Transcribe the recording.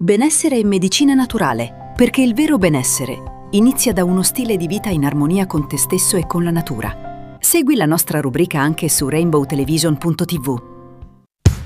Benessere e medicina naturale, perché il vero benessere inizia da uno stile di vita in armonia con te stesso e con la natura. Segui la nostra rubrica anche su rainbowtelevision.tv.